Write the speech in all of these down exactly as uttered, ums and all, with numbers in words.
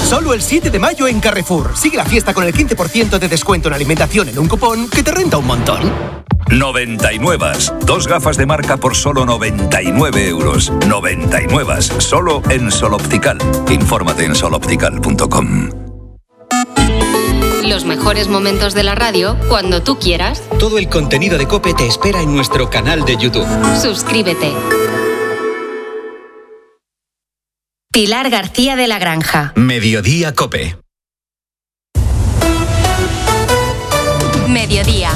Solo el siete de mayo en Carrefour. Sigue la fiesta con el quince por ciento de descuento en alimentación en un cupón que te renta un montón. noventa y nueve. Dos gafas de marca por solo noventa y nueve euros. noventa y nueve. Solo en Sol Optical. Infórmate en sol optical punto com. Los mejores momentos de la radio cuando tú quieras. Todo el contenido de COPE te espera en nuestro canal de YouTube. Suscríbete. Pilar García de la Granja. Mediodía COPE. Mediodía.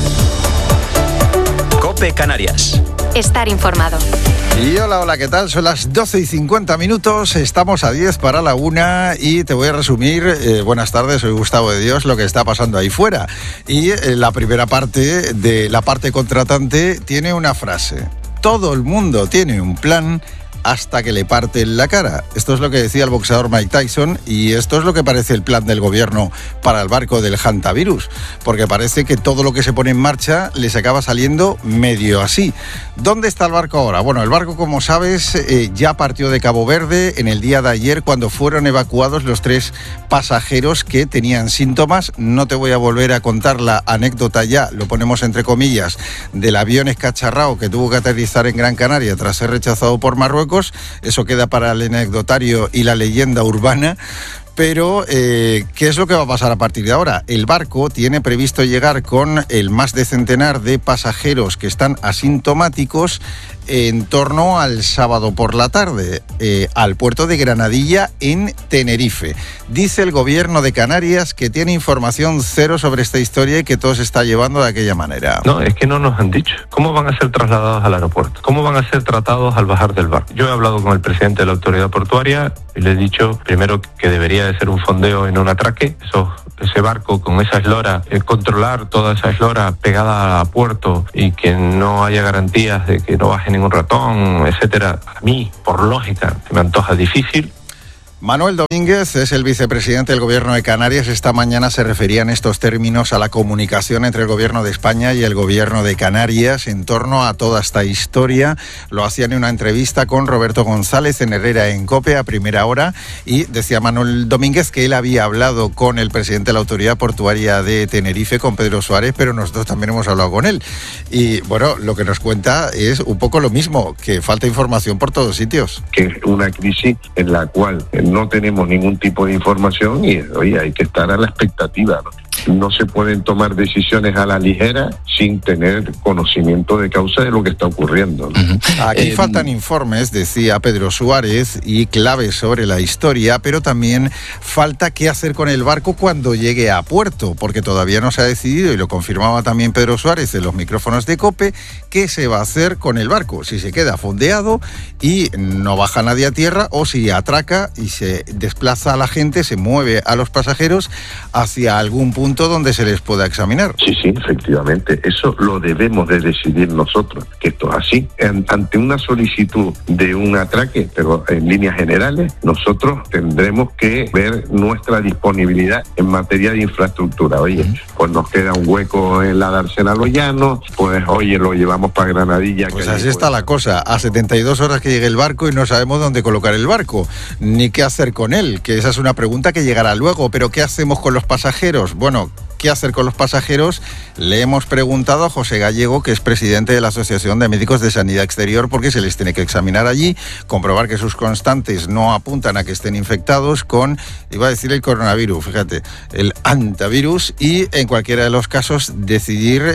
COPE Canarias. Estar informado. Y hola, hola, ¿qué tal? Son las doce y cincuenta minutos, estamos a diez para la una y te voy a resumir, eh, buenas tardes, soy Gustavo de Dios, lo que está pasando ahí fuera. Y eh, la primera parte de la parte contratante tiene una frase: todo el mundo tiene un plan hasta que le parten la cara. Esto es lo que decía el boxeador Mike Tyson y esto es lo que parece el plan del gobierno para el barco del hantavirus, porque parece que todo lo que se pone en marcha les acaba saliendo medio así. ¿Dónde está el barco ahora? Bueno, el barco, como sabes, eh, ya partió de Cabo Verde en el día de ayer cuando fueron evacuados los tres pasajeros que tenían síntomas. No te voy a volver a contar la anécdota ya, lo ponemos entre comillas, del avión escacharrado que tuvo que aterrizar en Gran Canaria tras ser rechazado por Marruecos. Eso queda para el anecdotario y la leyenda urbana. Pero, eh, ¿qué es lo que va a pasar a partir de ahora? El barco tiene previsto llegar con el más de centenar de pasajeros que están asintomáticos en torno al sábado por la tarde, eh, al puerto de Granadilla en Tenerife. Dice el gobierno de Canarias que tiene información cero sobre esta historia y que todo se está llevando de aquella manera. No, es que no nos han dicho. ¿Cómo van a ser trasladados al aeropuerto? ¿Cómo van a ser tratados al bajar del barco? Yo he hablado con el presidente de la autoridad portuaria y le he dicho, primero, que debería de ser un fondeo en un atraque. Eso, ese barco con esa eslora, eh, controlar toda esa eslora pegada a puerto y que no haya garantías de que no baje ningún ratón, etcétera. A mí, por lógica, se me antoja difícil. Manuel Domínguez es el vicepresidente del Gobierno de Canarias. Esta mañana se refería en estos términos a la comunicación entre el Gobierno de España y el Gobierno de Canarias en torno a toda esta historia. Lo hacía en una entrevista con Roberto González en Herrera en COPE a primera hora y decía Manuel Domínguez que él había hablado con el presidente de la Autoridad Portuaria de Tenerife, con Pedro Suárez, pero nosotros también hemos hablado con él. Y bueno, lo que nos cuenta es un poco lo mismo, que falta información por todos sitios. Que es una crisis en la cual no tenemos ningún tipo de información y oye, hay que estar a la expectativa, ¿no? No se pueden tomar decisiones a la ligera sin tener conocimiento de causa de lo que está ocurriendo, ¿no? Uh-huh. Aquí eh, faltan informes, decía Pedro Suárez, y claves sobre la historia, pero también falta qué hacer con el barco cuando llegue a puerto, porque todavía no se ha decidido, y lo confirmaba también Pedro Suárez en los micrófonos de COPE, qué se va a hacer con el barco, si se queda fondeado y no baja nadie a tierra, o si atraca y se desplaza a la gente, se mueve a los pasajeros hacia algún punto donde se les pueda examinar. Sí, sí, efectivamente. Eso lo debemos de decidir nosotros, que esto es así. En, ante una solicitud de un atraque, pero en líneas generales, nosotros tendremos que ver nuestra disponibilidad en materia de infraestructura. Oye, uh-huh. pues nos queda un hueco en la Dársena Loyano, pues oye, lo llevamos para Granadilla. Pues así está la cosa. A setenta y dos horas que llegue el barco y no sabemos dónde colocar el barco, ni qué hacer con él, que esa es una pregunta que llegará luego. Pero ¿qué hacemos con los pasajeros? Bueno, ¿qué hacer con los pasajeros? Le hemos preguntado a José Gallego, que es presidente de la Asociación de Médicos de Sanidad Exterior, porque se les tiene que examinar allí, comprobar que sus constantes no apuntan a que estén infectados con, iba a decir el coronavirus, fíjate, el hantavirus, y en cualquiera de los casos decidir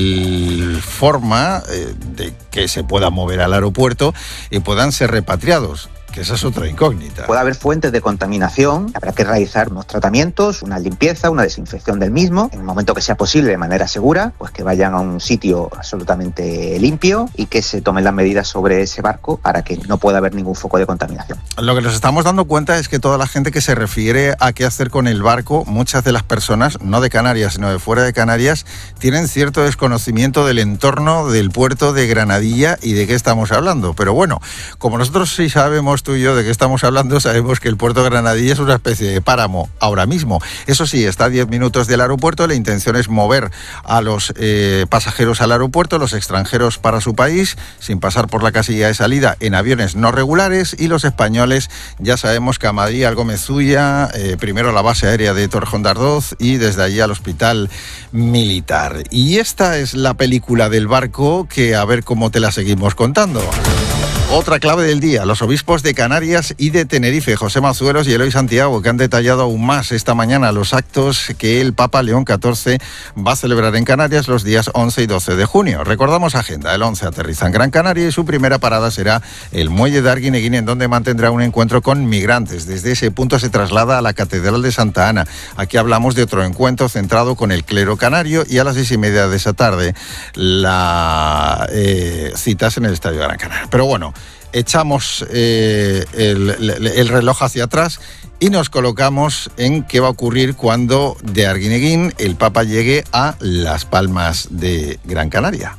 el forma eh, de que se pueda mover al aeropuerto y puedan ser repatriados. Que esa es otra incógnita. Puede haber fuentes de contaminación, habrá que realizar unos tratamientos, una limpieza, una desinfección del mismo, en el momento que sea posible de manera segura, pues que vayan a un sitio absolutamente limpio y que se tomen las medidas sobre ese barco para que no pueda haber ningún foco de contaminación. Lo que nos estamos dando cuenta es que toda la gente que se refiere a qué hacer con el barco, muchas de las personas, no de Canarias, sino de fuera de Canarias, tienen cierto desconocimiento del entorno del puerto de Granadilla y de qué estamos hablando. Pero bueno, como nosotros sí sabemos sabemos tú y yo de qué estamos hablando, sabemos que el puerto de Granadilla es una especie de páramo ahora mismo. Eso sí, está a diez minutos del aeropuerto. La intención es mover a los eh, pasajeros al aeropuerto, los extranjeros para su país, sin pasar por la casilla de salida en aviones no regulares, y los españoles ya sabemos que a Madrid, al Gómez Zuya, eh, primero a la base aérea de Torrejón de Ardoz y desde allí al hospital militar. Y esta es la película del barco que a ver cómo te la seguimos contando. Otra clave del día, los obispos de Canarias y de Tenerife, José Mazuelos y Eloy Santiago, que han detallado aún más esta mañana los actos que el Papa León catorce va a celebrar en Canarias los días once y doce de junio. Recordamos agenda, el once aterriza en Gran Canaria y su primera parada será el muelle de Arguineguín, en donde mantendrá un encuentro con migrantes. Desde ese punto se traslada a la Catedral de Santa Ana. Aquí hablamos de otro encuentro centrado con el clero canario, y a las seis y media de esa tarde la eh, citas en el Estadio Gran Canaria. Pero bueno, echamos eh, el, el, el reloj hacia atrás y nos colocamos en qué va a ocurrir cuando de Arguineguín el Papa llegue a Las Palmas de Gran Canaria.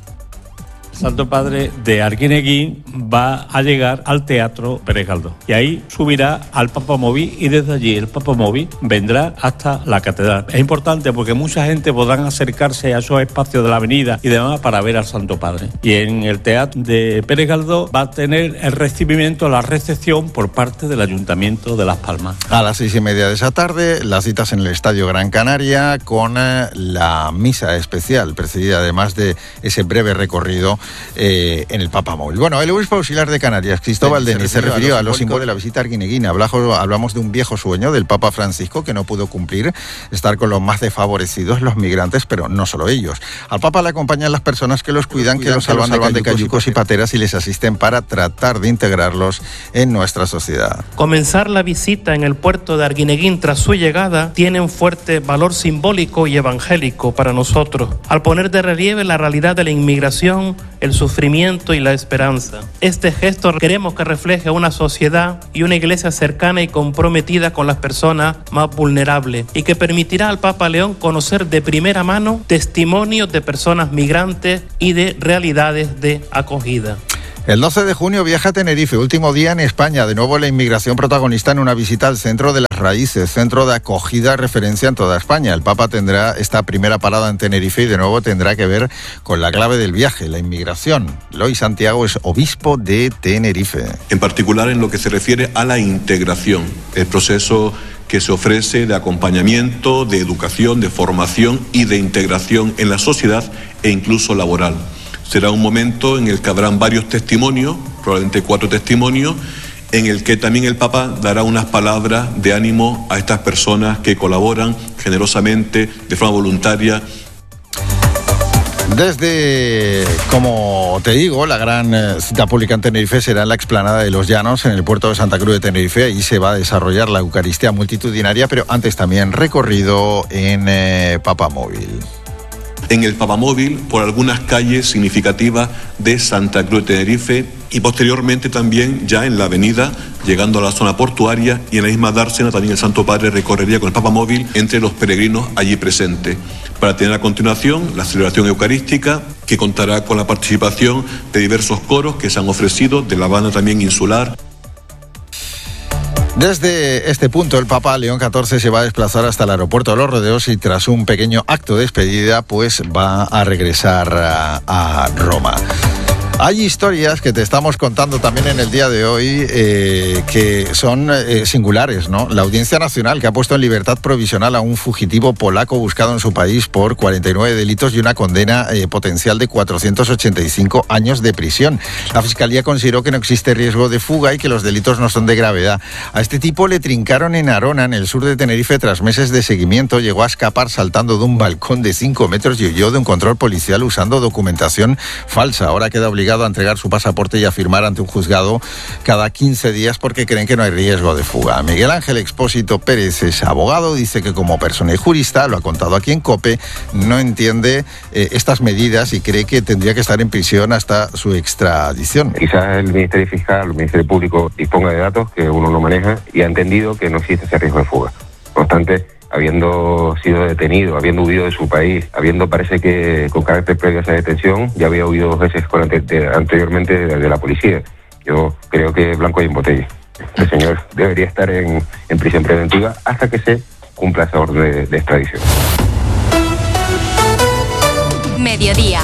Santo Padre de Arguineguín va a llegar al Teatro Pérez Galdós y ahí subirá al Papamóvil, y desde allí el Papamóvil vendrá hasta la catedral. Es importante porque mucha gente podrán acercarse a esos espacios de la avenida y demás para ver al Santo Padre. Y en el Teatro de Pérez Galdós va a tener el recibimiento, la recepción por parte del Ayuntamiento de Las Palmas. A las seis y media de esa tarde, las citas en el Estadio Gran Canaria con eh, la misa especial, precedida además de ese breve recorrido Eh, en el Papamóvil. Bueno, el obispo auxiliar de Canarias, Cristóbal sí, Denis, se refirió a los símbolos de la visita a Arguineguín. Hablamos, hablamos de un viejo sueño del Papa Francisco que no pudo cumplir, estar con los más desfavorecidos, los migrantes, pero no solo ellos. Al Papa le acompañan las personas que los cuidan, que los salvan de, de cayucos y pateras y les asisten para tratar de integrarlos en nuestra sociedad. Comenzar la visita en el puerto de Arguineguín tras su llegada tiene un fuerte valor simbólico y evangélico para nosotros, al poner de relieve la realidad de la inmigración, el sufrimiento y la esperanza. Este gesto queremos que refleje una sociedad y una iglesia cercana y comprometida con las personas más vulnerables, y que permitirá al Papa León conocer de primera mano testimonios de personas migrantes y de realidades de acogida. El doce de junio viaja a Tenerife, último día en España. De nuevo la inmigración protagonista en una visita al Centro de las Raíces, centro de acogida referencia en toda España. El Papa tendrá esta primera parada en Tenerife y de nuevo tendrá que ver con la clave del viaje, la inmigración. Eloy Santiago es obispo de Tenerife. En particular en lo que se refiere a la integración, el proceso que se ofrece de acompañamiento, de educación, de formación y de integración en la sociedad e incluso laboral. Será un momento en el que habrán varios testimonios, probablemente cuatro testimonios, en el que también el Papa dará unas palabras de ánimo a estas personas que colaboran generosamente, de forma voluntaria. Desde, como te digo, la gran cita pública en Tenerife será en la explanada de Los Llanos, en el puerto de Santa Cruz de Tenerife. Ahí se va a desarrollar la Eucaristía multitudinaria, pero antes también recorrido en eh, Papamóvil. En el Papamóvil por algunas calles significativas de Santa Cruz de Tenerife y posteriormente también ya en la avenida, llegando a la zona portuaria, y en la misma dársena también el Santo Padre recorrería con el Papamóvil entre los peregrinos allí presentes, para tener a continuación la celebración eucarística, que contará con la participación de diversos coros que se han ofrecido, de la banda también insular. Desde este punto, el Papa León catorce se va a desplazar hasta el aeropuerto de Los Rodeos y tras un pequeño acto de despedida, pues va a regresar a, a Roma. Hay historias que te estamos contando también en el día de hoy eh, que son eh, singulares, ¿no? La Audiencia Nacional, que ha puesto en libertad provisional a un fugitivo polaco buscado en su país por cuarenta y nueve delitos y una condena eh, potencial de cuatrocientos ochenta y cinco años de prisión. La Fiscalía consideró que no existe riesgo de fuga y que los delitos no son de gravedad. A este tipo le trincaron en Arona, en el sur de Tenerife, tras meses de seguimiento. Llegó a escapar saltando de un balcón de cinco metros y huyó de un control policial usando documentación falsa. Ahora queda obligado a entregar su pasaporte y a firmar ante un juzgado cada quince días porque creen que no hay riesgo de fuga. Miguel Ángel Expósito Pérez es abogado, dice que como persona y jurista, lo ha contado aquí en COPE, no entiende eh, estas medidas y cree que tendría que estar en prisión hasta su extradición. Quizás el Ministerio Fiscal, el Ministerio Público disponga de datos que uno no maneja y ha entendido que no existe ese riesgo de fuga. No obstante, habiendo sido detenido, habiendo huido de su país, habiendo parece que con carácter previo a esa detención, ya había huido dos veces con ante, de, anteriormente de, de la policía. Yo creo que blanco hay en botella. El señor debería estar en, en prisión preventiva hasta que se cumpla esa orden de, de extradición. Mediodía.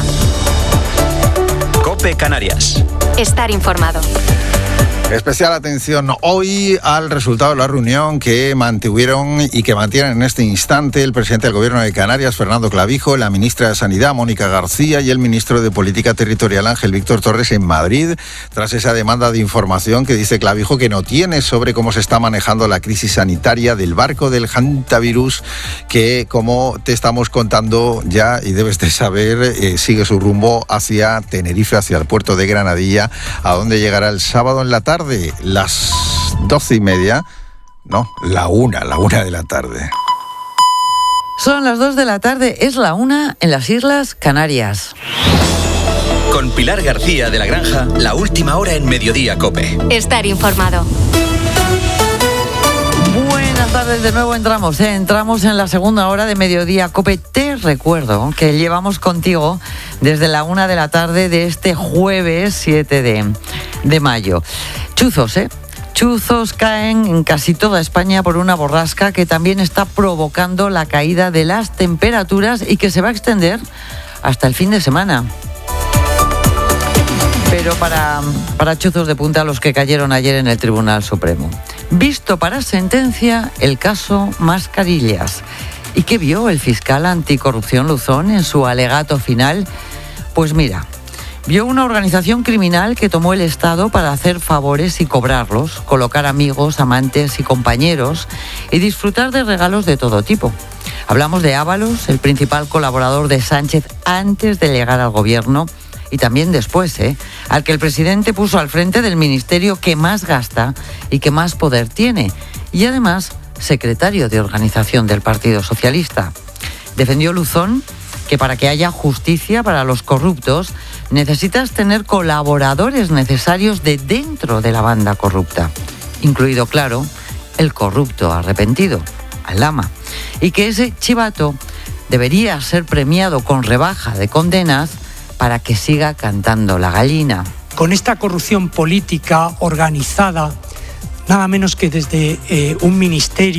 COPE Canarias. Estar informado. Especial atención hoy al resultado de la reunión que mantuvieron y que mantienen en este instante el presidente del Gobierno de Canarias, Fernando Clavijo, la ministra de Sanidad, Mónica García, y el ministro de Política Territorial, Ángel Víctor Torres, en Madrid, tras esa demanda de información que dice Clavijo que no tiene sobre cómo se está manejando la crisis sanitaria del barco del hantavirus, que, como te estamos contando ya y debes de saber, eh, sigue su rumbo hacia Tenerife, hacia el puerto de Granadilla, a donde llegará el sábado en la tarde. De las doce y media, no, la una, la una de la tarde. Son las dos de la tarde, es la una en las Islas Canarias. Con Pilar García de la Granja, la última hora en Mediodía COPE. Estar informado. Buenas tardes, de nuevo entramos, ¿eh? entramos en la segunda hora de Mediodía COPE. Te recuerdo que llevamos contigo desde la una de la tarde de este jueves siete de mayo. Chuzos, ¿eh? Chuzos caen en casi toda España por una borrasca que también está provocando la caída de las temperaturas y que se va a extender hasta el fin de semana. Pero para, para chuzos de punta los que cayeron ayer en el Tribunal Supremo. Visto para sentencia el caso Mascarillas. ¿Y qué vio el fiscal anticorrupción Luzón en su alegato final? Pues mira, vio una organización criminal que tomó el Estado para hacer favores y cobrarlos, colocar amigos, amantes y compañeros y disfrutar de regalos de todo tipo. Hablamos de Ábalos, el principal colaborador de Sánchez antes de llegar al gobierno y también después, ¿eh? al que el presidente puso al frente del ministerio que más gasta y que más poder tiene, y además secretario de organización del Partido Socialista. Defendió Luzón que para que haya justicia para los corruptos necesitas tener colaboradores necesarios de dentro de la banda corrupta, incluido, claro, el corrupto arrepentido, Aldama, y que ese chivato debería ser premiado con rebaja de condenas para que siga cantando la gallina. Con esta corrupción política organizada, nada menos que desde eh, un ministerio